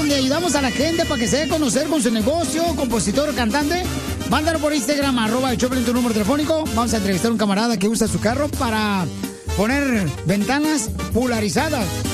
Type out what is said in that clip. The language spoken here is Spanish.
donde ayudamos a la gente para que se dé a conocer con su negocio, compositor o cantante. Mándalo por Instagram, @el tu número telefónico. Vamos a entrevistar a un camarada que usa su carro para poner ventanas polarizadas.